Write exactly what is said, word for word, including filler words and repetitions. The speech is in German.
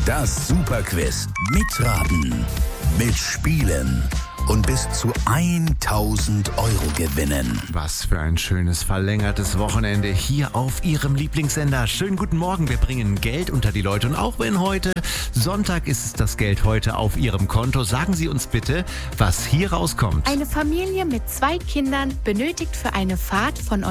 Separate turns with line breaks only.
Das Superquiz. Mitraten, mitspielen und bis zu tausend Euro gewinnen.
Was für ein schönes verlängertes Wochenende hier auf Ihrem Lieblingssender. Schönen guten Morgen, wir bringen Geld unter die Leute. Und auch wenn heute Sonntag ist, ist das Geld heute auf Ihrem Konto. Sagen Sie uns bitte, was hier rauskommt.
Eine Familie mit zwei Kindern benötigt für eine Fahrt von